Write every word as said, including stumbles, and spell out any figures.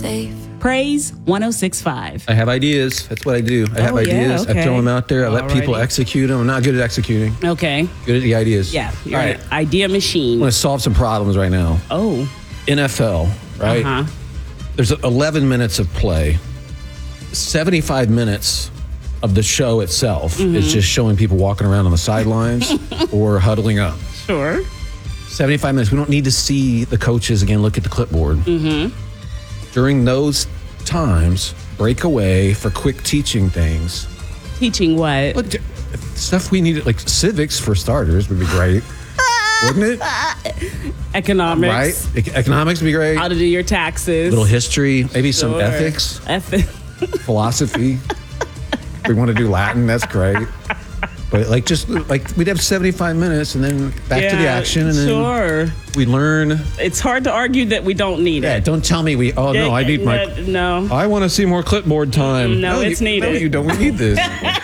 safe. Praise one oh six point five. I have ideas. That's what I do. I have Oh, yeah, ideas. okay. I throw them out there. I let people Alrighty. execute them. I'm not good at executing. Okay. Good at the ideas. Yeah. You're All right. an idea machine. I'm going to solve some problems right now. Oh. N F L, right? Uh-huh. There's eleven minutes of play. seventy-five minutes of the show itself Mm-hmm. is just showing people walking around on the sidelines or huddling up. Sure. seventy-five minutes. We don't need to see the coaches again look at the clipboard. Mm-hmm. During those times, break away for quick teaching things. Teaching what? Look, stuff we need, like civics for starters, would be great. Wouldn't it? Economics. Right? E- Economics would be great. How to do your taxes. Little history, maybe some Sure. ethics, Ethics. philosophy. If we want to do Latin, that's great. But like just like we'd have seventy-five minutes and then back to the Yeah, action and then Sure. we learn. It's hard to argue that we don't need Yeah, it. don't tell me we, oh no, I need my, No. I want to see more clipboard time. No, it's you, needed. No, you don't. We need this.